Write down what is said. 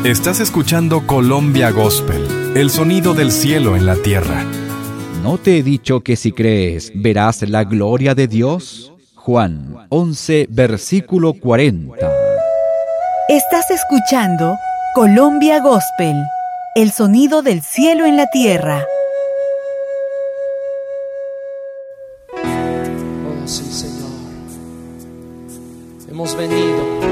Estás escuchando Colombia Gospel, el sonido del cielo en la tierra. ¿No te he dicho que si crees, verás la gloria de Dios? Juan 11, versículo 40. Estás escuchando Colombia Gospel, el sonido del cielo en la tierra. Oh, sí, Señor. Hemos venido